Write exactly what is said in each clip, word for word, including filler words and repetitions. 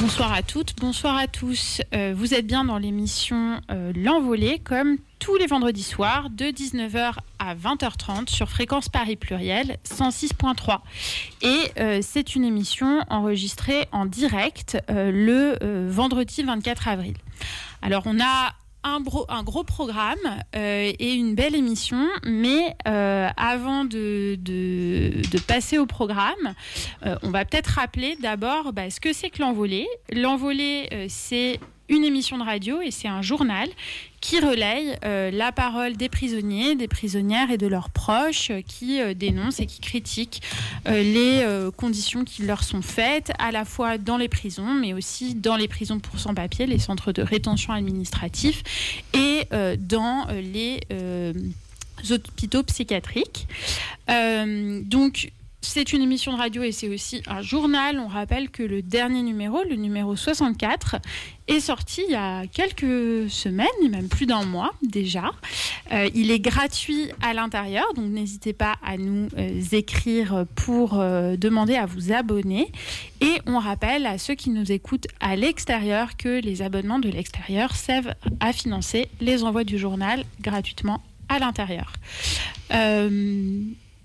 Bonsoir à toutes, bonsoir à tous. Euh, vous êtes bien dans l'émission euh, L'Envolée, comme tous les vendredis soirs, de dix-neuf heures à vingt heures trente sur Fréquence Paris Pluriel cent six virgule trois. Et euh, c'est une émission enregistrée en direct euh, le euh, vendredi vingt-quatre avril. Alors on a Un, bro, un gros programme euh, et une belle émission, mais euh, avant de, de, de passer au programme, euh, on va peut-être rappeler d'abord bah, ce que c'est que l'Envolée. L'Envolée, euh, c'est une émission de radio et c'est un journal qui relaye euh, la parole des prisonniers, des prisonnières et de leurs proches euh, qui euh, dénoncent et qui critiquent euh, les euh, conditions qui leur sont faites, à la fois dans les prisons, mais aussi dans les prisons pour sans-papiers, les centres de rétention administratifs, et euh, dans euh, les euh, hôpitaux psychiatriques. Euh, donc, c'est une émission de radio et c'est aussi un journal. On rappelle que le dernier numéro, le numéro soixante-quatre, est sorti il y a quelques semaines, même plus d'un mois déjà. Euh, il est gratuit à l'intérieur, donc n'hésitez pas à nous euh, écrire pour euh, demander à vous abonner. Et on rappelle à ceux qui nous écoutent à l'extérieur que les abonnements de l'extérieur servent à financer les envois du journal gratuitement à l'intérieur. Euh...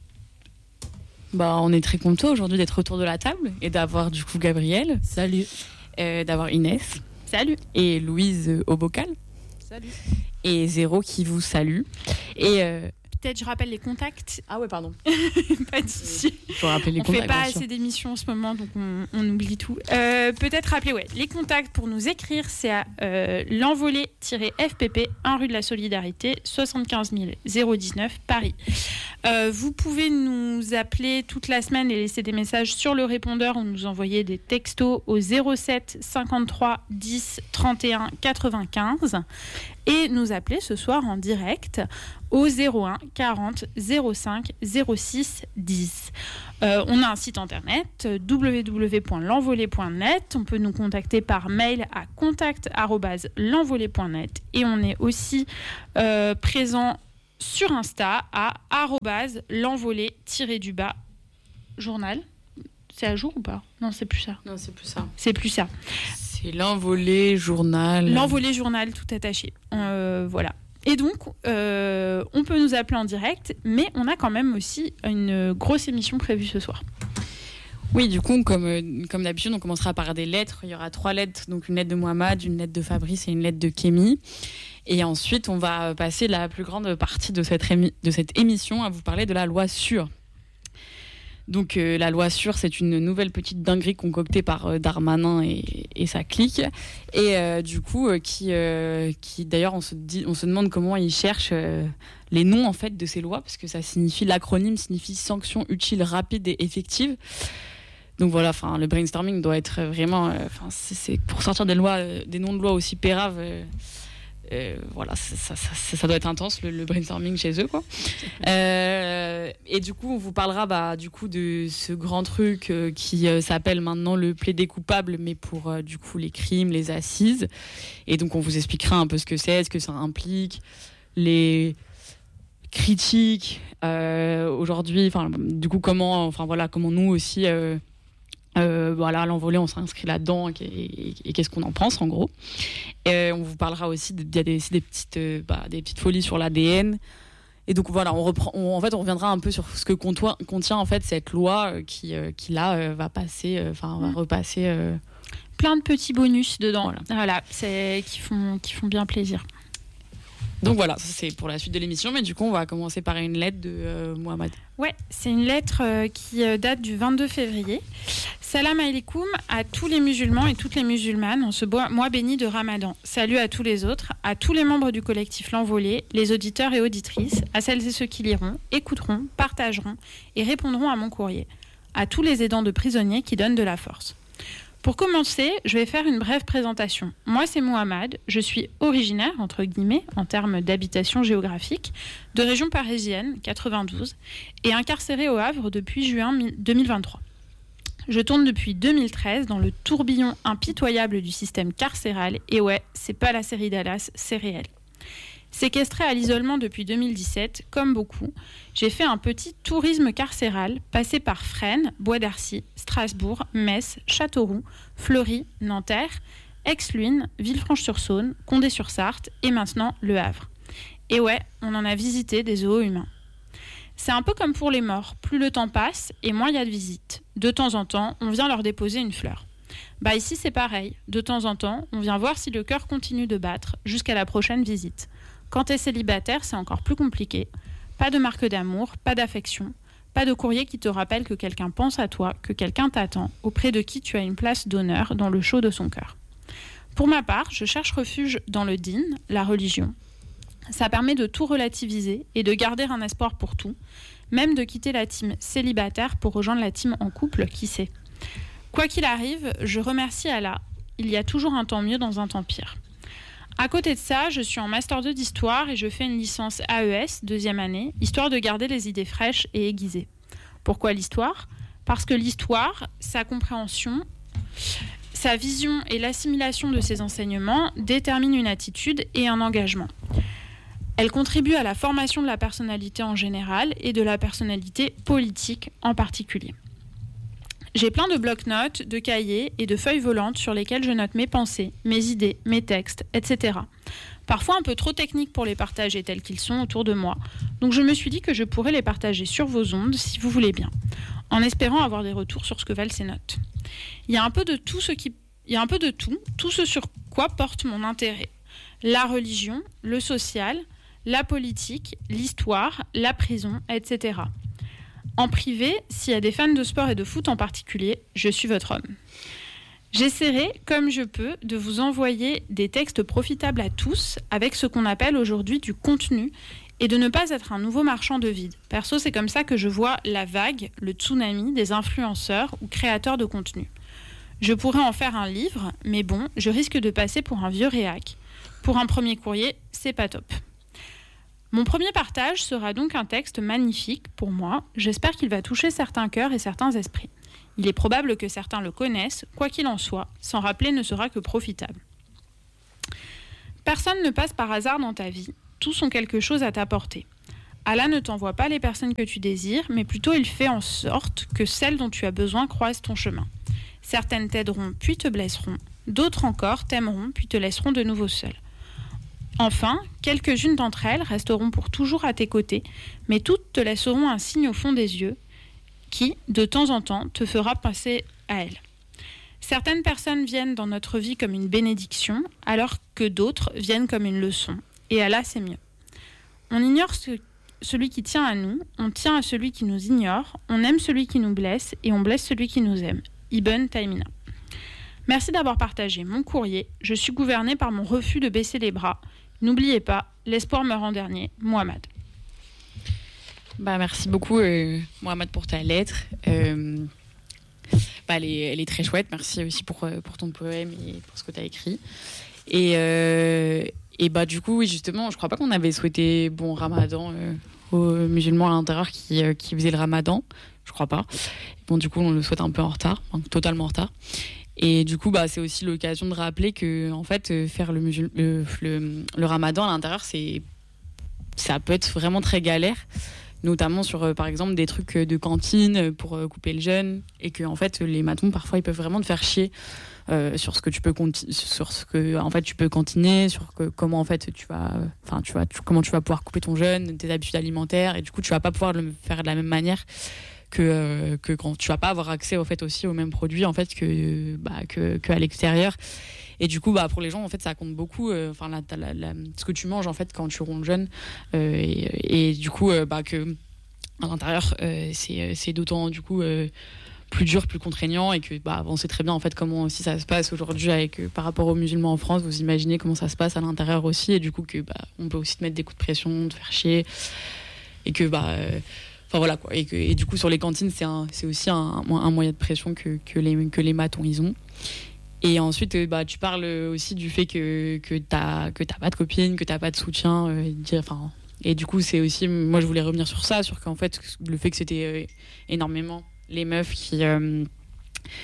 Bah, on est très content aujourd'hui d'être autour de la table et d'avoir du coup Gabriel. Salut. Euh, d'avoir Inès. Salut. Et Louise au bocal. Salut. Et Zéro qui vous salue. Et euh... peut-être je rappelle les contacts. Ah ouais, pardon. Pas de souci. Il faut rappeler les on contacts. On fait pas assez d'émissions en ce moment, donc on, on oublie tout. Euh, peut-être rappeler ouais, les contacts pour nous écrire, c'est à euh, l'envolée-F P P, un rue de la Solidarité, soixante-quinze mille dix-neuf, Paris. Euh, vous pouvez nous appeler toute la semaine et laisser des messages sur le répondeur ou nous envoyer des textos au zéro sept cinquante-trois dix trente et un quatre-vingt-quinze et nous appeler ce soir en direct au zéro un quarante zéro cinq zéro six dix. Euh, on a un site internet w w w point l'envolée point net. On peut nous contacter par mail à contact arobase l'envolée point net et on est aussi euh, présent sur Insta à arobase l'envolée du bas journal. C'est à jour ou pas ? Non, c'est plus ça. Non, c'est plus ça. C'est plus ça. C'est l'envolée journal. L'envolée journal tout attaché. Euh, voilà. Et donc, euh, on peut nous appeler en direct, mais on a quand même aussi une grosse émission prévue ce soir. Oui, du coup, comme, euh, comme d'habitude, on commencera par des lettres. Il y aura trois lettres, donc une lettre de Mohamed, une lettre de Fabrice et une lettre de Kémy. Et ensuite, on va passer la plus grande partie de cette, émi- de cette émission à vous parler de la loi Sûre. Donc, euh, la loi Sûre, c'est une nouvelle petite dinguerie concoctée par euh, Darmanin et, et sa clique. Et euh, du coup, euh, qui, euh, qui d'ailleurs, on se, dit, on se demande comment ils cherchent euh, les noms en fait, de ces lois, parce que ça signifie, l'acronyme signifie sanction utile, rapide et effective. Donc voilà, le brainstorming doit être vraiment... Euh, c'est, c'est pour sortir des, lois, euh, des noms de lois aussi péraves... Euh, Euh, voilà, ça, ça, ça, ça doit être intense le, le brainstorming chez eux, quoi. Euh, et du coup, on vous parlera bah, du coup de ce grand truc euh, qui euh, s'appelle maintenant le plaider coupable, mais pour euh, du coup les crimes, les assises. Et donc, on vous expliquera un peu ce que c'est, ce que ça implique, les critiques euh, aujourd'hui. Enfin, du coup, comment, enfin voilà, comment nous aussi. Euh, Euh, voilà, l'envolée, on s'inscrit là-dedans et, et, et qu'est-ce qu'on en pense en gros. Et on vous parlera aussi de, de, de, des, petites, euh, bah, des petites folies sur l'A D N. Et donc voilà, on reprend, on, en fait, on reviendra un peu sur ce que contient, contient en fait cette loi euh, qui, euh, qui là euh, va passer, enfin euh, va repasser. Euh... Plein de petits bonus dedans, voilà, voilà c'est, qui, font, qui font bien plaisir. Donc voilà, ça c'est pour la suite de l'émission, mais du coup on va commencer par une lettre de euh, Mohamed. Ouais, c'est une lettre euh, qui euh, date du vingt-deux février. Salam alaikum à tous les musulmans et toutes les musulmanes en ce mois béni de Ramadan. Salut à tous les autres, à tous les membres du collectif L'Envolée, les auditeurs et auditrices, à celles et ceux qui liront, écouteront, partageront et répondront à mon courrier, à tous les aidants de prisonniers qui donnent de la force. Pour commencer, je vais faire une brève présentation. Moi, c'est Mohamed. Je suis originaire, entre guillemets, en termes d'habitation géographique, de région parisienne, quatre-vingt-douze, et incarcéré au Havre depuis juin deux mille vingt-trois. Je tourne depuis deux mille treize dans le tourbillon impitoyable du système carcéral, et ouais, c'est pas la série Dallas, c'est réel. Séquestrée à l'isolement depuis deux mille dix-sept, comme beaucoup, j'ai fait un petit tourisme carcéral, passé par Fresnes, Bois d'Arcy, Strasbourg, Metz, Châteauroux, Fleury, Nanterre, Aix-Luynes, Villefranche-sur-Saône, Condé-sur-Sarthe et maintenant Le Havre. Et ouais, on en a visité des zoos humains. C'est un peu comme pour les morts, plus le temps passe et moins il y a de visites. De temps en temps, on vient leur déposer une fleur. Bah ici c'est pareil, de temps en temps, on vient voir si le cœur continue de battre jusqu'à la prochaine visite. Quand t'es célibataire, c'est encore plus compliqué. Pas de marque d'amour, pas d'affection, pas de courrier qui te rappelle que quelqu'un pense à toi, que quelqu'un t'attend, auprès de qui tu as une place d'honneur dans le chaud de son cœur. Pour ma part, je cherche refuge dans le din, la religion. Ça permet de tout relativiser et de garder un espoir pour tout, même de quitter la team célibataire pour rejoindre la team en couple, qui sait. Quoi qu'il arrive, je remercie Allah. Il y a toujours un temps mieux dans un temps pire. À côté de ça, je suis en master deux d'histoire et je fais une licence A E S, deuxième année, histoire de garder les idées fraîches et aiguisées. Pourquoi l'histoire ? Parce que l'histoire, sa compréhension, sa vision et l'assimilation de ses enseignements déterminent une attitude et un engagement. Elle contribue à la formation de la personnalité en général et de la personnalité politique en particulier. J'ai plein de bloc-notes, de cahiers et de feuilles volantes sur lesquelles je note mes pensées, mes idées, mes textes, et cetera. Parfois un peu trop techniques pour les partager tels qu'ils sont autour de moi, donc je me suis dit que je pourrais les partager sur vos ondes si vous voulez bien, en espérant avoir des retours sur ce que valent ces notes. Il y a un peu de tout ce qui, il y a un peu de tout, tout ce sur quoi porte mon intérêt. La religion, le social, la politique, l'histoire, la prison, et cetera. En privé, s'il y a des fans de sport et de foot en particulier, je suis votre homme. J'essaierai, comme je peux, de vous envoyer des textes profitables à tous avec ce qu'on appelle aujourd'hui du contenu et de ne pas être un nouveau marchand de vide. Perso, c'est comme ça que je vois la vague, le tsunami des influenceurs ou créateurs de contenu. Je pourrais en faire un livre, mais bon, je risque de passer pour un vieux réac. Pour un premier courrier, c'est pas top. Mon premier partage sera donc un texte magnifique pour moi. J'espère qu'il va toucher certains cœurs et certains esprits. Il est probable que certains le connaissent, quoi qu'il en soit, s'en rappeler ne sera que profitable. Personne ne passe par hasard dans ta vie, tous ont quelque chose à t'apporter. Allah ne t'envoie pas les personnes que tu désires, mais plutôt il fait en sorte que celles dont tu as besoin croisent ton chemin. Certaines t'aideront puis te blesseront, d'autres encore t'aimeront puis te laisseront de nouveau seul. Enfin, quelques-unes d'entre elles resteront pour toujours à tes côtés, mais toutes te laisseront un signe au fond des yeux qui, de temps en temps, te fera passer à elles. Certaines personnes viennent dans notre vie comme une bénédiction, alors que d'autres viennent comme une leçon. Et Allah, c'est mieux. On ignore ce, celui qui tient à nous, on tient à celui qui nous ignore, on aime celui qui nous blesse et on blesse celui qui nous aime. Ibn Taymina. Merci d'avoir partagé mon courrier. Je suis gouvernée par mon refus de baisser les bras. N'oubliez pas, l'espoir meurt en dernier. Mohamed. Bah, merci beaucoup, euh, Mohamed, pour ta lettre. Euh, bah, elle, est, elle est très chouette. Merci aussi pour, pour ton poème et pour ce que tu as écrit. Et, euh, et bah, du coup, oui, justement, je crois pas qu'on avait souhaité bon ramadan euh, aux musulmans à l'intérieur qui, euh, qui faisaient le ramadan. Je crois pas. Bon, du coup, on le souhaite un peu en retard, enfin, totalement en retard. Et du coup, bah, c'est aussi l'occasion de rappeler que, en fait, faire le, musul- le, le, le ramadan à l'intérieur, c'est, ça peut être vraiment très galère, notamment sur, euh, par exemple, des trucs de cantine pour euh, couper le jeûne, et que, en fait, les matons, parfois, ils peuvent vraiment te faire chier euh, sur ce que tu peux conti- sur ce que, en fait, tu peux cantiner, sur que, comment, en fait, tu vas, enfin, tu vas, tu, comment tu vas pouvoir couper ton jeûne, tes habitudes alimentaires, et du coup, tu vas pas pouvoir le faire de la même manière que euh, que quand tu vas pas avoir accès au fait aussi aux mêmes produits en fait que bah que que à l'extérieur. Et du coup bah pour les gens en fait ça compte beaucoup enfin euh, la, la, la, ce que tu manges en fait quand tu rondes jeune euh, et, et du coup euh, bah que à l'intérieur euh, c'est c'est d'autant du coup euh, plus dur, plus contraignant, et que bah on sait très bien en fait comment aussi ça se passe aujourd'hui avec euh, par rapport aux musulmans en France. Vous imaginez comment ça se passe à l'intérieur aussi, et du coup que bah on peut aussi te mettre des coups de pression, te faire chier, et que bah euh, Enfin voilà quoi, et, que, et du coup sur les cantines c'est, un, c'est aussi un, un moyen de pression que, que, les, que les matons ils ont. Et ensuite bah, tu parles aussi du fait que, que t'as, que t'as pas de copine, que t'as pas de soutien, euh, et, enfin, et du coup c'est aussi, moi je voulais revenir sur ça, sur qu'en fait le fait que c'était euh, énormément les meufs qui, euh,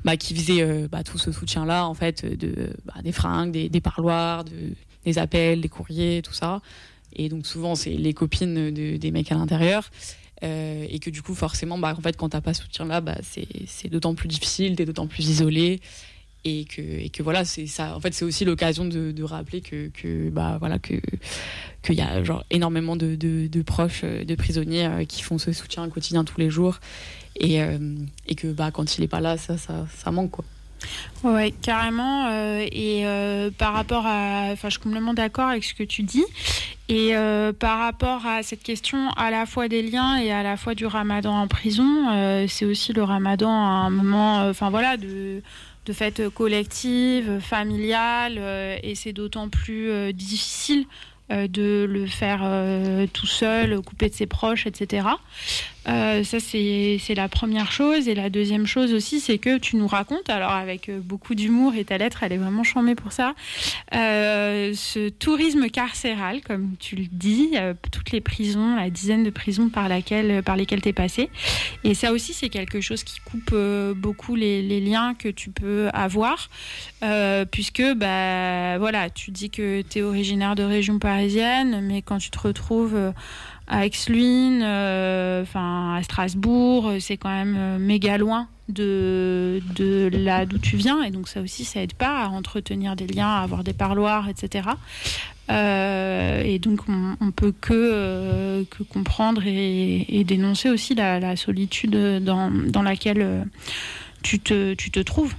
bah, qui faisait euh, bah, tout ce soutien-là, en fait, de, bah, des fringues, des, des parloirs, de, des appels, des courriers, tout ça. Et donc souvent, c'est les copines de, des mecs à l'intérieur. Euh, et que du coup, forcément, bah, en fait, quand t'as pas ce soutien-là, bah, c'est, c'est d'autant plus difficile, t'es d'autant plus isolé. Et que, et que voilà, c'est ça. En fait, c'est aussi l'occasion de, de rappeler que, que bah voilà, que qu'il y a genre énormément de, de, de proches de prisonniers euh, qui font ce soutien quotidien tous les jours, et, euh, et que bah quand il est pas là, ça, ça, ça manque quoi. Ouais, carrément. Euh, et euh, par rapport à, enfin, je suis complètement d'accord avec ce que tu dis. Et euh, par rapport à cette question à la fois des liens et à la fois du Ramadan en prison, euh, c'est aussi le Ramadan à un moment, enfin euh, voilà, de de fête collective, familiale, euh, et c'est d'autant plus euh, difficile euh, de le faire euh, tout seul, coupé de ses proches, et cetera. Euh, ça, c'est, c'est la première chose. Et la deuxième chose aussi, c'est que tu nous racontes, alors avec euh, beaucoup d'humour, et ta lettre, elle est vraiment charmée pour ça, euh, ce tourisme carcéral, comme tu le dis, euh, toutes les prisons, la dizaine de prisons par, laquelle, par lesquelles tu es passé. Et ça aussi, c'est quelque chose qui coupe euh, beaucoup les, les liens que tu peux avoir, euh, puisque, bah, voilà, tu dis que tu es originaire de région parisienne, mais quand tu te retrouves... Euh, à Aix-Luynes, euh, enfin à Strasbourg, c'est quand même euh, méga loin de, de là d'où tu viens, et donc ça aussi ça aide pas à entretenir des liens, à avoir des parloirs, et cetera. Euh, et donc on, on peut que, euh, que comprendre et, et dénoncer aussi la, la solitude dans, dans laquelle euh, tu te, tu te trouves.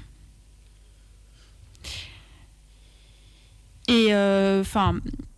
Et enfin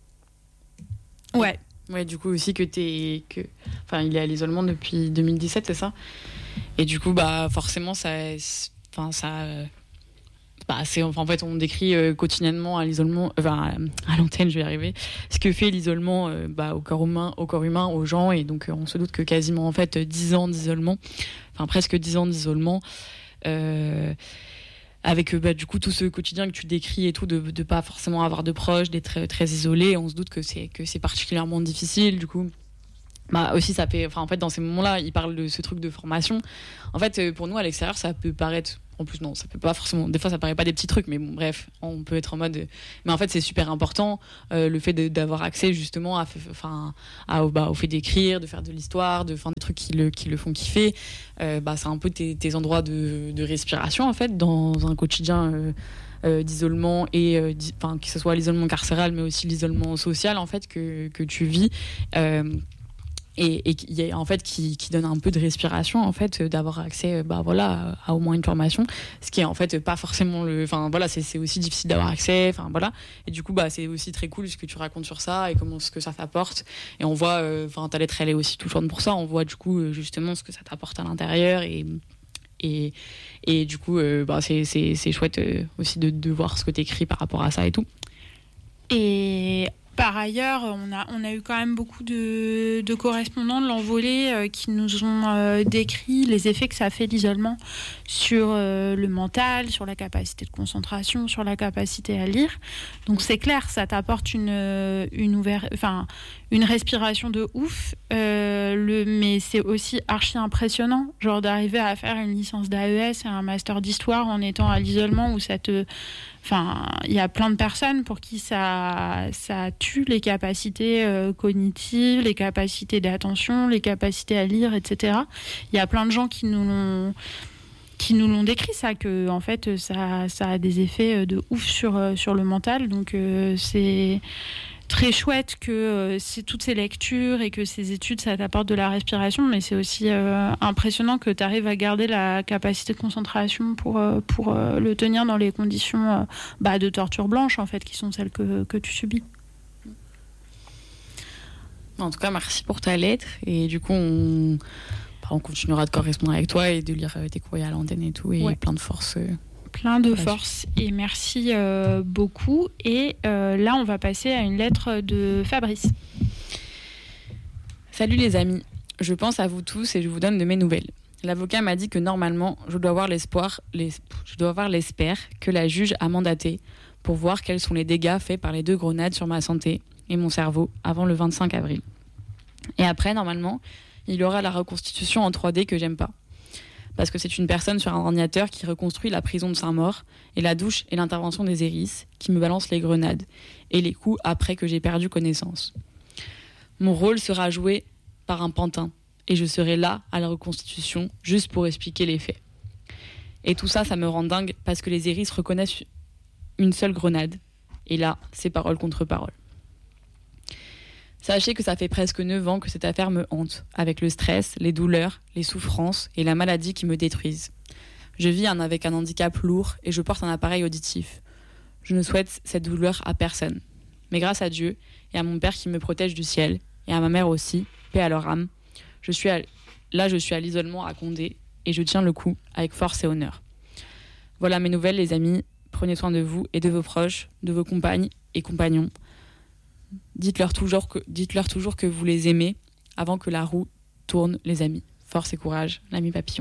euh, ouais. Ouais, du coup aussi que t'es que enfin il est à l'isolement depuis deux mille dix-sept, c'est ça? Et du coup bah forcément ça enfin ça bah c'est enfin en fait on décrit euh, quotidiennement à l'isolement enfin à l'antenne, je vais y arriver, ce que fait l'isolement euh, bah au corps humain au corps humain aux gens, et donc euh, on se doute que quasiment en fait dix ans d'isolement, enfin presque dix ans d'isolement euh avec bah, du coup tout ce quotidien que tu décris et tout, de ne pas forcément avoir de proches, d'être très, très isolé, on se doute que c'est, que c'est particulièrement difficile. Du coup, bah, aussi ça fait, enfin en fait dans ces moments-là, il parle de ce truc de formation. En fait, pour nous à l'extérieur, ça peut paraître, en plus non, ça peut pas forcément, des fois ça paraît pas des petits trucs, mais bon, bref, on peut être en mode, mais en fait c'est super important, euh, le fait de, d'avoir accès justement à, enfin, à, bah, au fait d'écrire, de faire de l'histoire, de faire des trucs qui le, qui le font kiffer. Euh, bah, c'est un peu tes, tes endroits de, de respiration en fait dans un quotidien euh, euh, d'isolement, et euh, enfin que ce soit l'isolement carcéral mais aussi l'isolement social en fait que, que tu vis, euh, et, et qui, en fait qui, qui donne un peu de respiration en fait, d'avoir accès bah voilà à, à au moins une formation, ce qui est en fait pas forcément le, enfin voilà c'est, c'est aussi difficile d'avoir accès, enfin voilà, et du coup bah c'est aussi très cool ce que tu racontes sur ça et comment ce que ça t'apporte, et on voit enfin euh, ta lettre elle est aussi touchante pour ça, on voit du coup justement ce que ça t'apporte à l'intérieur, et et, et du coup euh, bah c'est, c'est, c'est chouette euh, aussi de, de voir ce que t'écris par rapport à ça et tout. Et par ailleurs, on a, on a eu quand même beaucoup de, de correspondants de l'Envolée euh, qui nous ont euh, décrit les effets que ça fait l'isolement sur euh, le mental, sur la capacité de concentration, sur la capacité à lire. Donc c'est clair, ça t'apporte une, une, ouvert, enfin, une respiration de ouf, euh, le, mais c'est aussi archi impressionnant, genre d'arriver à faire une licence d'A E S et un master d'histoire en étant à l'isolement, où ça te... Enfin, il y a plein de personnes pour qui ça, ça tue les capacités euh, cognitives, les capacités d'attention, les capacités à lire, et cetera. Il y a plein de gens qui nous l'ont, qui nous l'ont décrit, ça, que en fait, ça, ça a des effets de ouf sur, sur le mental. Donc, euh, c'est très chouette que euh, c'est toutes ces lectures et que ces études, ça t'apporte de la respiration, mais c'est aussi euh, impressionnant que tu arrives à garder la capacité de concentration pour, euh, pour euh, le tenir dans les conditions euh, bah, de torture blanche, en fait, qui sont celles que, que tu subis. En tout cas, merci pour ta lettre, et du coup, on, bah, on continuera de correspondre avec toi et de lire tes courriers à l'antenne et tout, et ouais. plein de force. Euh... Plein de force, et merci euh, beaucoup. Et euh, là, on va passer à une lettre de Fabrice. Salut les amis, je pense à vous tous et je vous donne de mes nouvelles. L'avocat m'a dit que normalement, je dois avoir l'espoir, les, je dois avoir l'espère que la juge a mandaté pour voir quels sont les dégâts faits par les deux grenades sur ma santé et mon cerveau avant le vingt-cinq avril. Et après, normalement, il y aura la reconstitution en trois D que j'aime pas. parce que c'est une personne sur un ordinateur qui reconstruit la prison de Saint-Maur et la douche et l'intervention des hérisses qui me balance les grenades et les coups après que j'ai perdu connaissance. Mon rôle sera joué par un pantin et je serai là à la reconstitution juste pour expliquer les faits. Et tout ça, ça me rend dingue parce que les hérisses reconnaissent une seule grenade. Et là, c'est parole contre parole. Sachez que ça fait presque neuf ans que cette affaire me hante, avec le stress, les douleurs, les souffrances et la maladie qui me détruisent. Je vis un, avec un handicap lourd et je porte un appareil auditif. Je ne souhaite cette douleur à personne. Mais grâce à Dieu et à mon Père qui me protège du ciel, et à ma mère aussi, paix à leur âme, je suis à, là je suis à l'isolement à Condé et je tiens le coup avec force et honneur. Voilà mes nouvelles les amis, prenez soin de vous et de vos proches, de vos compagnes et compagnons. Dites-leur toujours que, dites-leur toujours que vous les aimez avant que la roue tourne, les amis. Force et courage, l'ami Papillon.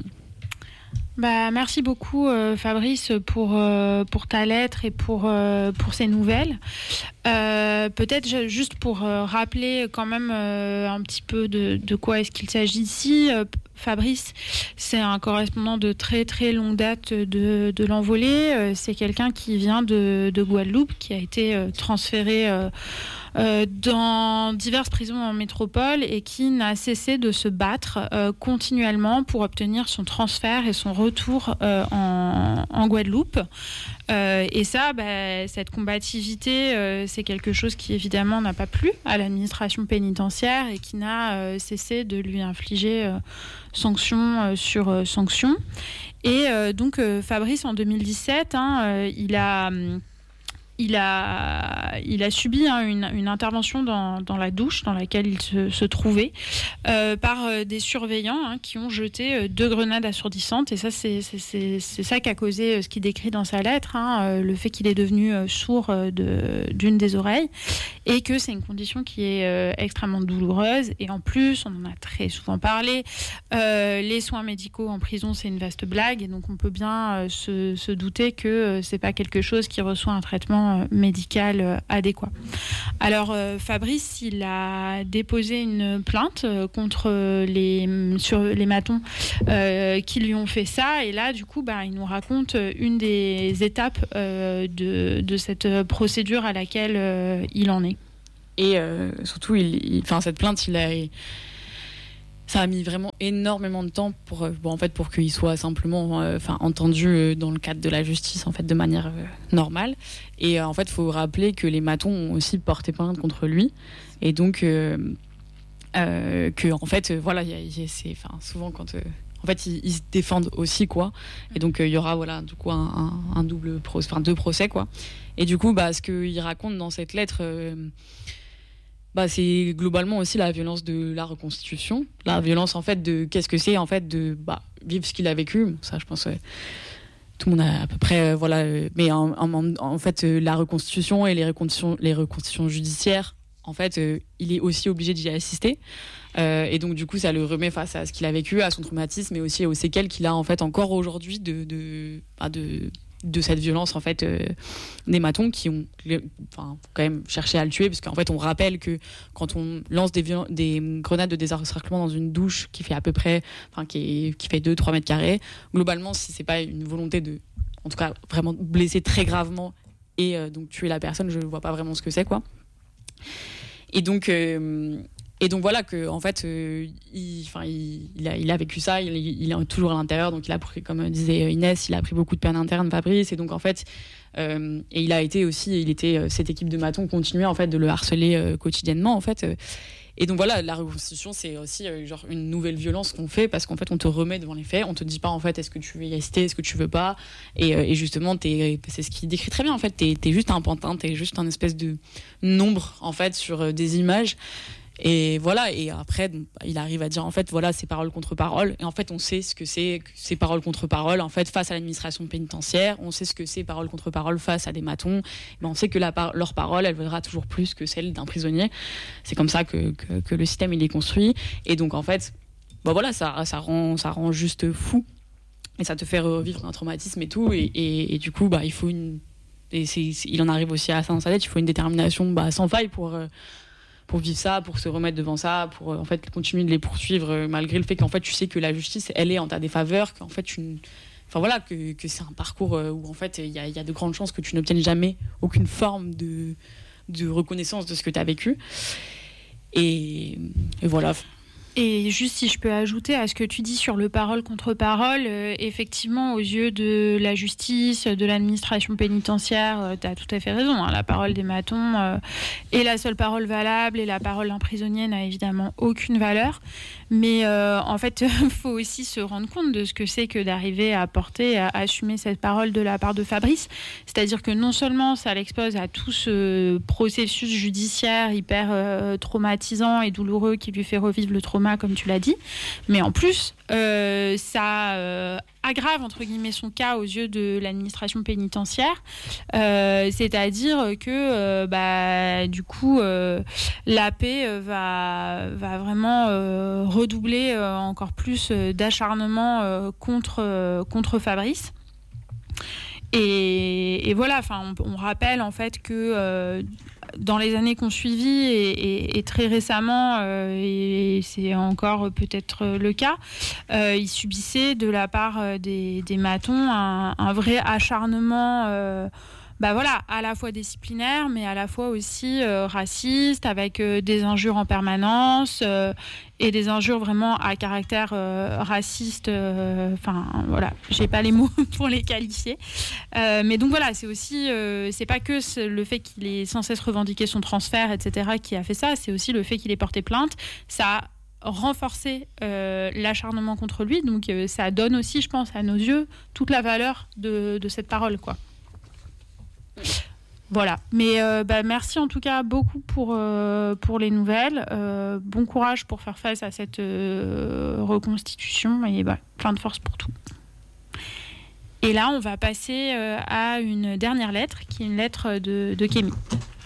Bah, merci beaucoup euh, Fabrice pour, euh, pour ta lettre et pour, euh, pour ces nouvelles. Euh, peut-être je, juste pour euh, rappeler quand même euh, un petit peu de, de quoi est-ce qu'il s'agit ici. Euh, Fabrice, c'est un correspondant de très très longue date de, de l'Envolée. Euh, c'est quelqu'un qui vient de, de Guadeloupe, qui a été euh, transféré euh, euh, dans diverses prisons en métropole et qui n'a cessé de se battre euh, continuellement pour obtenir son transfert et son retour euh, en, en Guadeloupe. Euh, et ça, bah, cette combativité, euh, c'est quelque chose qui évidemment n'a pas plu à l'administration pénitentiaire et qui n'a euh, cessé de lui infliger euh, sanctions euh, sur euh, sanctions. Et euh, donc euh, Fabrice, en deux mille dix-sept, hein, euh, il a... Il a, il a subi hein, une, une intervention dans, dans la douche dans laquelle il se, se trouvait euh, par euh, des surveillants hein, qui ont jeté euh, deux grenades assourdissantes. Et ça, c'est, c'est, c'est, c'est ça qui a causé euh, ce qu'il décrit dans sa lettre, hein, euh, le fait qu'il est devenu euh, sourd euh, de, d'une des oreilles et que c'est une condition qui est euh, extrêmement douloureuse. Et en plus, on en a très souvent parlé, euh, les soins médicaux en prison, c'est une vaste blague. Et donc, on peut bien euh, se, se douter que euh, c'est pas quelque chose qui reçoit un traitement médical adéquat. Alors euh, Fabrice, il a déposé une plainte euh, contre les, sur les matons euh, qui lui ont fait ça, et là du coup bah, il nous raconte une des étapes euh, de, de cette procédure à laquelle euh, il en est. Et euh, surtout, il, il, cette plainte, il a... Il... Ça a mis vraiment énormément de temps pour, bon, en fait, pour qu'il soit simplement euh, entendu dans le cadre de la justice en fait, de manière euh, normale. Et euh, en fait, il faut rappeler que les matons ont aussi porté plainte contre lui. Et donc, euh, euh, que, en fait, euh, voilà, y a, y a, c'est, souvent quand... Euh, en fait, ils, ils se défendent aussi, quoi. Et donc, il euh, y aura, voilà, du coup, un, un, un double procès, enfin, deux procès, quoi. Et du coup, bah, ce qu'il raconte dans cette lettre... Euh, Bah, c'est globalement aussi la violence de la reconstitution, la violence en fait de qu'est-ce que c'est en fait de bah, vivre ce qu'il a vécu. Bon, ça, je pense ouais, tout le monde a à peu près euh, voilà. Euh, mais en, en, en fait, euh, la reconstitution et les reconstitutions, les reconstitutions judiciaires, en fait, euh, il est aussi obligé d'y assister. Euh, et donc du coup, ça le remet face à ce qu'il a vécu, à son traumatisme, mais aussi aux séquelles qu'il a en fait encore aujourd'hui de de, bah, de de cette violence en fait euh, des matons qui ont enfin quand même cherché à le tuer, parce qu'en fait on rappelle que quand on lance des, viol- des grenades de désencerclement dans une douche qui fait à peu près enfin qui, est, qui fait deux trois mètres carrés, globalement si c'est pas une volonté de en tout cas vraiment blesser très gravement et euh, donc tuer la personne, je vois pas vraiment ce que c'est quoi. Et donc euh, Et donc voilà que en fait, euh, il, enfin, il, il, a, il a vécu ça, il, il est toujours à l'intérieur, donc il a pris, comme disait Inès, il a pris beaucoup de peine interne, Fabrice, et donc en fait, euh, et il a été aussi, il était euh, cette équipe de matons continuait en fait de le harceler euh, quotidiennement en fait. Euh, et donc voilà, la reconstitution, c'est aussi euh, genre une nouvelle violence qu'on fait parce qu'en fait, on te remet devant les faits, on te dit pas en fait, est-ce que tu veux y assister, est-ce que tu veux pas, et, euh, et justement, t'es, c'est ce qu'il décrit très bien en fait, t'es, t'es juste un pantin, t'es juste un espèce de nombre en fait sur euh, des images. Et voilà, et après il arrive à dire en fait voilà, c'est parole contre parole, et en fait on sait ce que c'est que c'est parole contre parole en fait face à l'administration pénitentiaire, on sait ce que c'est parole contre parole face à des matons, mais on sait que la par- leur parole elle vaudra toujours plus que celle d'un prisonnier. C'est comme ça que, que, que le système il est construit, et donc en fait bah voilà, ça, ça, rend, ça rend juste fou, et ça te fait revivre un traumatisme et tout, et, et, et du coup bah il faut une, et c'est, c'est, il en arrive aussi à ça dans sa tête, il faut une détermination bah, sans faille pour euh, pour vivre ça, pour se remettre devant ça, pour en fait continuer de les poursuivre malgré le fait qu'en fait tu sais que la justice elle est en ta défaveur, qu'en fait tu, enfin voilà, que, que c'est un parcours où en fait il y a, y a de grandes chances que tu n'obtiennes jamais aucune forme de, de reconnaissance de ce que tu as vécu. Et, et voilà. Et juste si je peux ajouter à ce que tu dis sur le parole contre parole, euh, effectivement, aux yeux de la justice, de l'administration pénitentiaire, euh, tu as tout à fait raison. Hein, la parole des matons euh, est la seule parole valable et la parole d'un prisonnier n'a évidemment aucune valeur. Mais euh, en fait, il faut aussi se rendre compte de ce que c'est que d'arriver à porter, à assumer cette parole de la part de Fabrice. C'est-à-dire que non seulement ça l'expose à tout ce processus judiciaire hyper euh, traumatisant et douloureux qui lui fait revivre le trauma, comme tu l'as dit, mais en plus, euh, ça euh, aggrave, entre guillemets, son cas aux yeux de l'administration pénitentiaire, euh, c'est-à-dire que, euh, bah, du coup, euh, l'A P va, va vraiment euh, redoubler euh, encore plus euh, d'acharnement euh, contre, euh, contre Fabrice. Et, et voilà, enfin, on, on rappelle en fait que euh, dans les années qu'on suivit et, et, et très récemment, euh, et c'est encore peut-être le cas, euh, il subissait de la part des, des matons un, un vrai acharnement. Euh, Bah voilà, à la fois disciplinaire, mais à la fois aussi euh, raciste, avec euh, des injures en permanence euh, et des injures vraiment à caractère euh, raciste. Enfin, euh, voilà, j'ai pas les mots pour les qualifier. Euh, mais donc voilà, c'est aussi, euh, c'est pas que le fait qu'il ait sans cesse revendiqué son transfert, et cetera, qui a fait ça, c'est aussi le fait qu'il ait porté plainte. Ça a renforcé euh, l'acharnement contre lui, donc euh, ça donne aussi, je pense, à nos yeux, toute la valeur de, de cette parole, quoi. Voilà, mais euh, bah, merci en tout cas beaucoup pour, euh, pour les nouvelles. Euh, bon courage pour faire face à cette euh, reconstitution et bah, plein de force pour tout. Et là, on va passer euh, à une dernière lettre qui est une lettre de, de Kémy.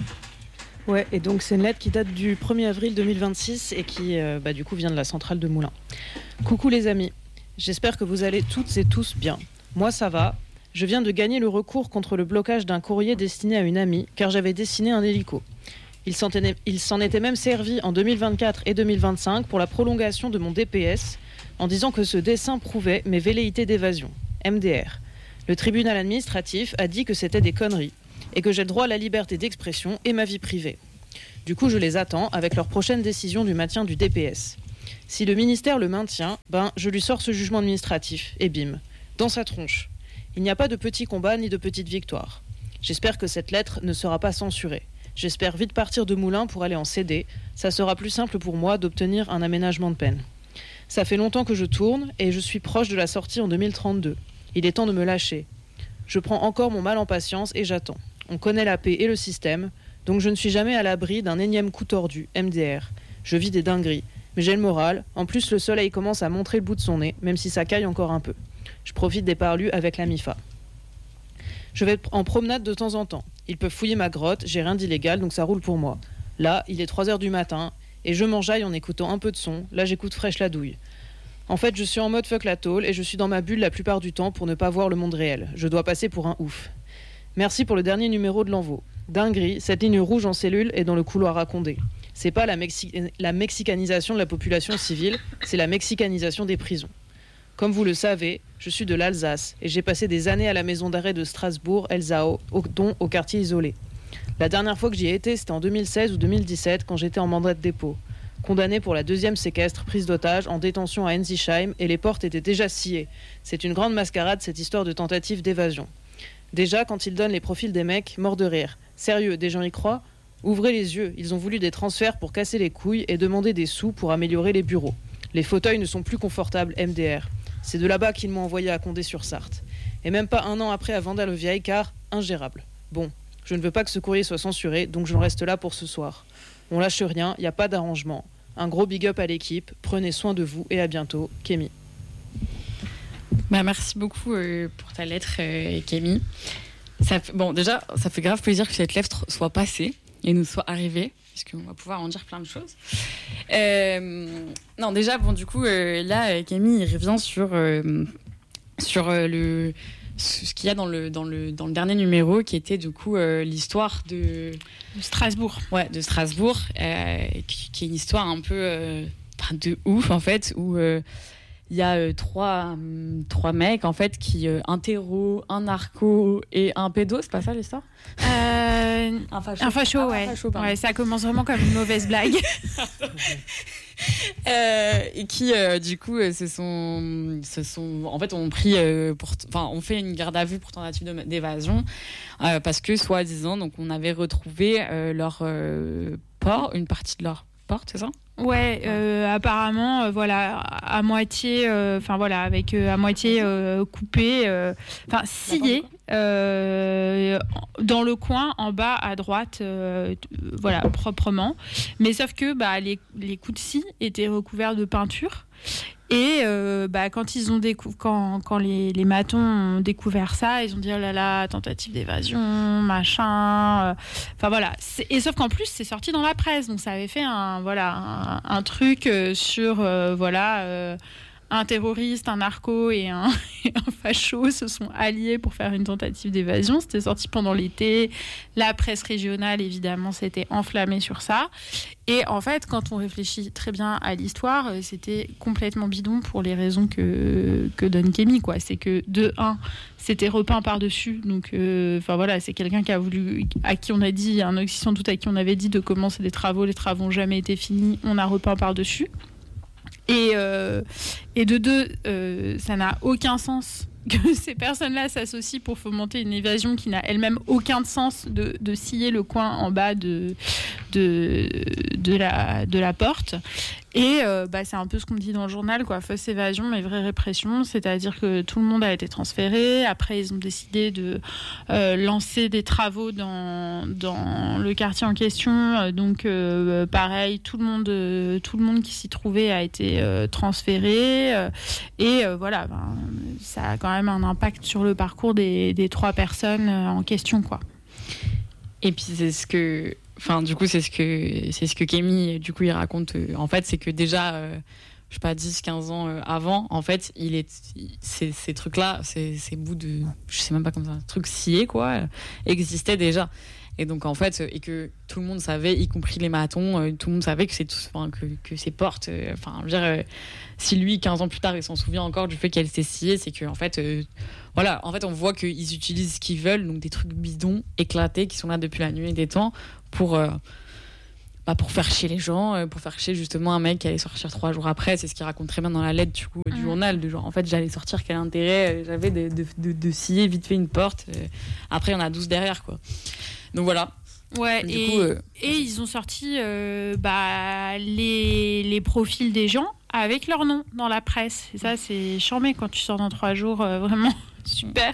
Ouais, et donc c'est une lettre qui date du premier avril deux mille vingt-six et qui euh, bah, du coup vient de la centrale de Moulins. Coucou les amis, j'espère que vous allez toutes et tous bien. Moi ça va. Je viens de gagner le recours contre le blocage d'un courrier destiné à une amie, car j'avais dessiné un hélico. Il s'en, tenait, il s'en était même servi en deux mille vingt-quatre et deux mille vingt-cinq pour la prolongation de mon D P S, en disant que ce dessin prouvait mes velléités d'évasion, M D R. Le tribunal administratif a dit que c'était des conneries, et que j'ai le droit à la liberté d'expression et ma vie privée. Du coup, je les attends avec leur prochaine décision du maintien du D P S. Si le ministère le maintient, ben, je lui sors ce jugement administratif, et bim, dans sa tronche. Il n'y a pas de petits combats ni de petites victoires. J'espère que cette lettre ne sera pas censurée. J'espère vite partir de Moulins pour aller en C D. Ça sera plus simple pour moi d'obtenir un aménagement de peine. Ça fait longtemps que je tourne et je suis proche de la sortie en deux mille trente-deux. Il est temps de me lâcher. Je prends encore mon mal en patience et j'attends. On connaît la paix et le système, donc je ne suis jamais à l'abri d'un énième coup tordu, M D R. Je vis des dingueries, mais j'ai le moral. En plus, le soleil commence à montrer le bout de son nez, même si ça caille encore un peu. Je profite des parlus avec la M I F A. Je vais en promenade de temps en temps. Ils peuvent fouiller ma grotte, j'ai rien d'illégal, donc ça roule pour moi. Là, il est trois heures du matin, et je m'enjaille en écoutant un peu de son. Là, j'écoute fraîche la douille. En fait, je suis en mode fuck la tôle, et je suis dans ma bulle la plupart du temps pour ne pas voir le monde réel. Je dois passer pour un ouf. Merci pour le dernier numéro de l'Envo. Dinguerie, cette ligne rouge en cellule est dans le couloir à Condé. C'est pas la, Mexi- la mexicanisation de la population civile, c'est la mexicanisation des prisons. Comme vous le savez, je suis de l'Alsace et j'ai passé des années à la maison d'arrêt de Strasbourg-Elsau, dont au quartier isolé. La dernière fois que j'y ai été, c'était en deux mille seize ou deux mille dix-sept, quand j'étais en mandat de dépôt. Condamné pour la deuxième séquestre, prise d'otage, en détention à Ensisheim, et les portes étaient déjà sciées. C'est une grande mascarade, cette histoire de tentative d'évasion. Déjà, quand ils donnent les profils des mecs, mort de rire. Sérieux, des gens y croient ? Ouvrez les yeux, ils ont voulu des transferts pour casser les couilles et demander des sous pour améliorer les bureaux. Les fauteuils ne sont plus confortables, M D R. C'est de là-bas qu'ils m'ont envoyé à Condé-sur-Sarthe. Et même pas un an après à Vendal-le-Vieil, car ingérable. Bon, je ne veux pas que ce courrier soit censuré, donc j'en reste là pour ce soir. On lâche rien, il n'y a pas d'arrangement. Un gros big up à l'équipe, prenez soin de vous et à bientôt, Kémy. Bah, merci beaucoup euh, pour ta lettre, euh, Kémy. Ça fait, bon, déjà, ça fait grave plaisir que cette lettre soit passée et nous soit arrivée, puisqu'on va pouvoir en dire plein de choses. Euh, non, déjà, bon, du coup, euh, là, Kémy, il revient sur, euh, sur euh, le, ce qu'il y a dans le, dans le, dans le dernier numéro, qui était du coup euh, l'histoire de... de Strasbourg. Ouais, de Strasbourg, euh, qui, qui est une histoire un peu euh, de ouf, en fait, où il euh, y a euh, trois, euh, trois mecs, en fait, qui... Euh, un terreau, un narco et un pédo, c'est pas ça l'histoire euh, Un facho. Un facho, ah, ouais. Un facho, ouais. Ça commence vraiment comme une mauvaise blague. Euh, et qui euh, du coup euh, se sont se sont en fait ont pris euh, pour enfin on fait une garde à vue pour tentative de, d'évasion euh, parce que soi-disant donc on avait retrouvé euh, leur euh, port, une partie de leur porte, c'est ça? Ouais, euh, apparemment, euh, voilà, à moitié, enfin euh, voilà, avec euh, à moitié euh, coupé, enfin euh, scié, euh, dans le coin en bas à droite, euh, voilà, proprement. Mais sauf que bah, les, les coups de scie étaient recouverts de peinture. Et euh, bah, quand ils ont décou- quand, quand les, les matons ont découvert ça, ils ont dit oh là là, tentative d'évasion, machin. Enfin euh, voilà. C'est, et sauf qu'en plus, c'est sorti dans la presse, donc ça avait fait un voilà un, un truc euh, sur euh, voilà. Euh, un terroriste, un narco et un, et un facho se sont alliés pour faire une tentative d'évasion. C'était sorti pendant l'été. La presse régionale, évidemment, s'était enflammée sur ça. Et en fait, quand on réfléchit très bien à l'histoire, c'était complètement bidon pour les raisons que, que donne Kémy, quoi. C'est que, de un, c'était repeint par-dessus. Donc, enfin euh, voilà, c'est quelqu'un qui a voulu, à qui on a dit, un oxy sans doute à qui on avait dit de commencer des travaux. Les travaux n'ont jamais été finis. On a repeint par-dessus. Et, euh, et de deux, euh, ça n'a aucun sens que ces personnes-là s'associent pour fomenter une évasion qui n'a elle-même aucun sens de, de scier le coin en bas de, de, de, la, de la porte. Et euh, bah, c'est un peu ce qu'on me dit dans le journal, quoi. Fausse évasion, mais vraie répression. C'est-à-dire que tout le monde a été transféré. Après, ils ont décidé de euh, lancer des travaux dans, dans le quartier en question. Donc, euh, pareil, tout le monde, euh, tout le monde qui s'y trouvait a été euh, transféré. Euh, et euh, voilà, ben, ça a quand même un impact sur le parcours des, des trois personnes euh, en question, quoi. Et puis, c'est ce que... Enfin, du coup, c'est ce que, c'est ce que Kémy, du coup, il raconte. Euh, en fait, c'est que déjà, euh, je sais pas, dix quinze ans euh, avant, en fait, il est, il, ces, ces trucs-là, ces, ces bouts de, je sais même pas comment ça, trucs sciés, quoi, euh, existaient déjà. Et donc, en fait, et que tout le monde savait, y compris les matons, euh, tout le monde savait que c'est tout, enfin, que, que ces portes, enfin, euh, je veux dire, euh, si lui, quinze ans plus tard, il s'en souvient encore du fait qu'elle s'est sciée, c'est que, en fait, euh, voilà, en fait, on voit qu'ils utilisent ce qu'ils veulent, donc des trucs bidons, éclatés, qui sont là depuis la nuit des temps, pour, euh, bah, pour faire chier les gens, euh, pour faire chier justement un mec qui allait sortir trois jours après. C'est ce qu'il raconte très bien dans la lettre du, coup, du mmh. journal, de genre, en fait, j'allais sortir, quel intérêt, j'avais de, de, de, de scier vite fait une porte, euh, après, il y en a douze derrière, quoi. Donc voilà. Ouais, du et, coup, euh, et ils ont sorti euh, bah, les, les profils des gens avec leur nom dans la presse. Et ça, c'est charmé quand tu sors dans trois jours, euh, vraiment super.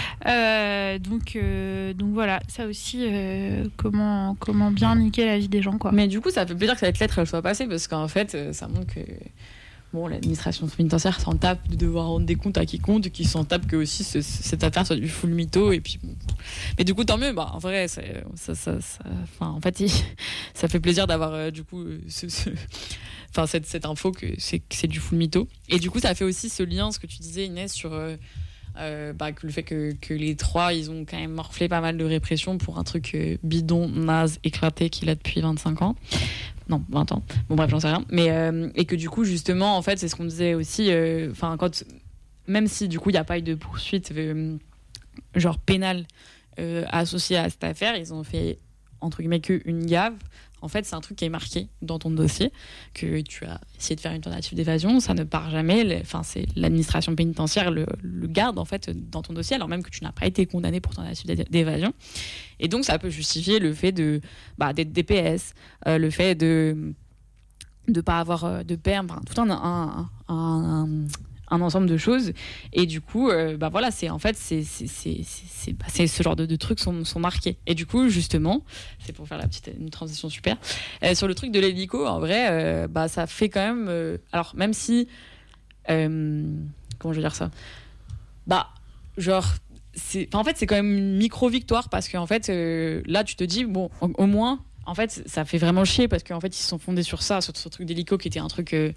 Euh, donc, euh, donc voilà, ça aussi, euh, comment, comment bien niquer la vie des gens, quoi. Mais du coup, ça fait plaisir que cette lettre elle soit passée, parce qu'en fait, ça montre que bon, l'administration pénitentiaire s'en tape de devoir rendre des comptes à quiconque, qui s'en tape que aussi ce, cette affaire soit du full mytho. Et puis bon. Mais du coup, tant mieux. Bah, en vrai, ça, ça, ça, ça, enfin, en fait, ça fait plaisir d'avoir euh, du coup ce, ce, enfin, cette, cette info que c'est, que c'est du full mytho. Et du coup, ça fait aussi ce lien, ce que tu disais, Inès, sur euh, euh, bah, que le fait que, que les trois, ils ont quand même morflé pas mal de répression pour un truc euh, bidon, naze, éclaté qu'il a depuis vingt-cinq ans. Non, vingt ans. Bon, bref, j'en sais rien. Mais, euh, et que du coup, justement, en fait, c'est ce qu'on disait aussi. Enfin, euh, quand, même si du coup, il n'y a pas eu de poursuite euh, genre pénale euh, associée à cette affaire, ils ont fait, entre guillemets, qu'une gaffe. En fait, c'est un truc qui est marqué dans ton dossier, que tu as essayé de faire une tentative d'évasion, ça ne part jamais. Enfin, c'est l'administration pénitentiaire le, le garde en fait dans ton dossier, alors même que tu n'as pas été condamné pour tentative d'évasion. Et donc, ça peut justifier le fait de bah, d'être D P S, euh, le fait de de pas avoir de père, enfin, tout un un, un, un un ensemble de choses. Et du coup, euh, bah voilà, c'est en fait, c'est, c'est, c'est, c'est, bah, c'est ce genre de, de trucs sont, sont marqués. Et du coup, justement, c'est pour faire la petite une transition super. Euh, sur le truc de l'hélico, en vrai, euh, bah ça fait quand même. Euh, alors même si, euh, comment je vais dire ça, bah genre. C'est, en fait, c'est quand même une micro-victoire parce qu'en fait, euh, là, tu te dis, bon, au, au moins, en fait, ça fait vraiment chier parce qu'en fait, ils se sont fondés sur ça, sur ce truc d'hélico qui était un truc. Euh,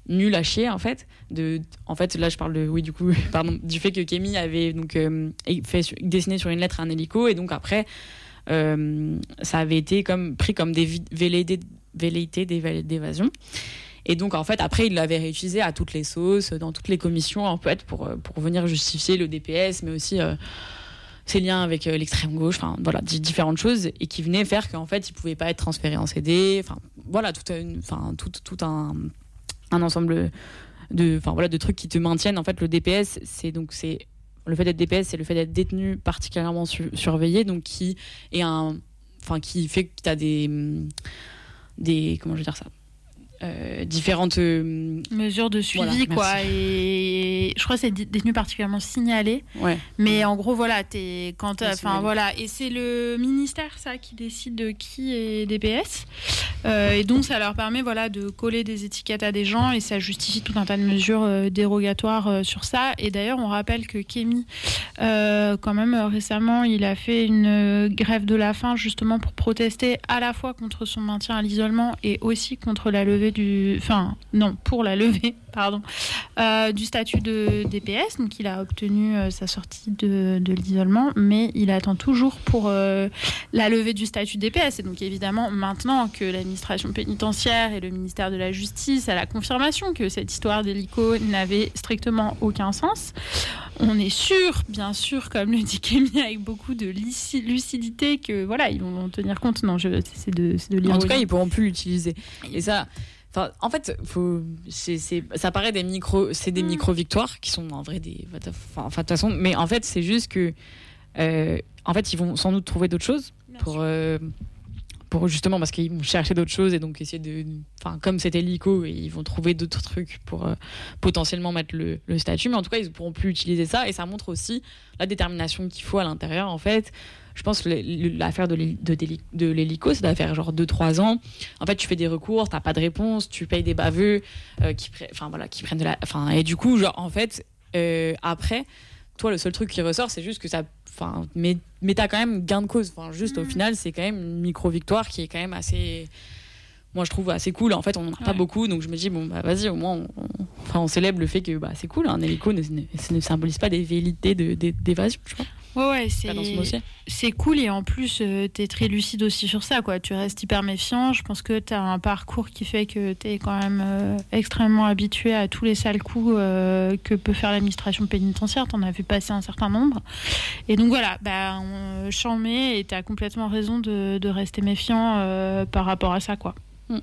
nul à chier en fait. De, en fait, là je parle de, oui du coup, pardon, du fait que Kémy avait donc euh, fait dessiner sur une lettre un hélico et donc après euh, ça avait été comme pris comme des velléités, velléités d'évasion. Et donc en fait après il l'avait réutilisé à toutes les sauces, dans toutes les commissions en fait pour pour venir justifier le D P S, mais aussi euh, ses liens avec euh, l'extrême gauche, enfin voilà, différentes choses, et qui venaient faire qu'en fait il pouvait pas être transféré en C D, enfin voilà, tout un, enfin tout tout un un ensemble de, enfin voilà, de trucs qui te maintiennent. En fait, le D P S, c'est donc c'est le fait d'être D P S, c'est le fait d'être détenu particulièrement su- surveillé, donc qui est un, enfin qui fait que tu as des des comment je vais dire ça. Euh, différentes euh, mesures de suivi, voilà, quoi. Et je crois que c'est détenu particulièrement signalé. Ouais. Mais en gros, voilà, t'es quand, enfin ouais, voilà, et c'est le ministère ça qui décide de qui est D P S. Euh, et donc ça leur permet, voilà, de coller des étiquettes à des gens et ça justifie tout un tas de mesures euh, dérogatoires euh, sur ça. Et d'ailleurs, on rappelle que Kémy, euh, quand même euh, récemment, il a fait une euh, grève de la faim justement pour protester à la fois contre son maintien à l'isolement et aussi contre la levée du, enfin non, pour la levée, pardon, euh, du statut de D P S. Donc il a obtenu euh, sa sortie de, de l'isolement, mais il attend toujours pour euh, la levée du statut de D P S. Et donc évidemment, maintenant que l'administration pénitentiaire et le ministère de la Justice a la confirmation que cette histoire d'hélico n'avait strictement aucun sens, on est sûr, bien sûr, comme le dit Kémy, avec beaucoup de lucidité, que voilà, ils vont en tenir compte. Non, je, c'est de, c'est de l'ironie. En tout cas, ils pourront plus l'utiliser. Et ça. Enfin, en fait, faut, c'est, c'est, ça paraît des micro, c'est des mmh. micro-victoires qui sont en vrai des. Enfin, de toute façon, mais en fait, c'est juste que. Euh, en fait, ils vont sans doute trouver d'autres choses pour, euh, pour justement parce qu'ils vont chercher d'autres choses et donc essayer de. Enfin, comme c'était l'I C O, ils vont trouver d'autres trucs pour euh, potentiellement mettre le, le statut, mais en tout cas, ils ne pourront plus utiliser ça et ça montre aussi la détermination qu'il faut à l'intérieur, en fait. Je pense que l'affaire de l'hélico, ça doit faire genre deux trois ans. En fait, tu fais des recours, t'as pas de réponse, tu payes des baveux euh, qui, pre... enfin, voilà, qui prennent de la... Enfin, et du coup, genre, en fait, euh, après, toi, le seul truc qui ressort, c'est juste que ça... Enfin, mais, mais t'as quand même gain de cause. Enfin, juste, mmh. au final, c'est quand même une micro-victoire qui est quand même assez... Moi, je trouve assez cool. En fait, on n'en a ouais. pas beaucoup, donc je me dis, bon, bah, vas-y, au moins, on, on... Enfin, on célèbre le fait que bah, c'est cool. Un hélico ne, ne, ne symbolise pas des velléités de, de, d'évasion, je crois. Ouais, ouais, c'est, c'est cool et en plus, euh, t'es très lucide aussi sur ça, quoi. Tu restes hyper méfiant. Je pense que t'as un parcours qui fait que t'es quand même euh, extrêmement habitué à tous les sales coups euh, que peut faire l'administration pénitentiaire. T'en as vu passer un certain nombre. Et donc voilà, bah, on chant met et t'as complètement raison de, de rester méfiant euh, par rapport à ça, quoi. Mm.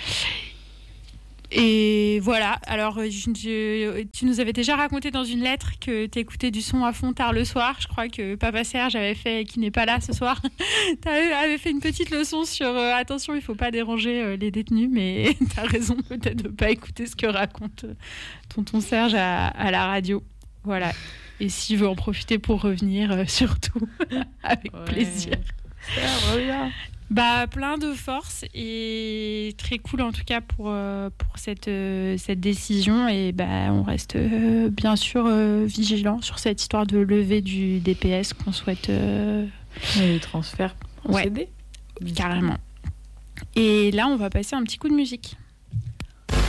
Et voilà, alors je, je, tu nous avais déjà raconté dans une lettre que tu écoutais du son à fond tard le soir. Je crois que Papa Serge avait fait, qui n'est pas là ce soir, tu avais fait une petite leçon sur euh, attention, il ne faut pas déranger euh, les détenus, mais tu as raison peut-être de ne pas écouter ce que raconte euh, tonton Serge à, à la radio. Voilà, et s'il veut en profiter pour revenir, euh, surtout, avec ouais. plaisir. Ça revient. Bah, plein de force et très cool en tout cas pour, euh, pour cette, euh, cette décision et bah, on reste euh, bien sûr euh, vigilant sur cette histoire de levée du D P S qu'on souhaite... Euh... Et le transfert procédé. Ouais, carrément. Et là on va passer un petit coup de musique.